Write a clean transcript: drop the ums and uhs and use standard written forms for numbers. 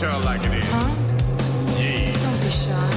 tell like it is. Huh? Yeah. Don't be shy.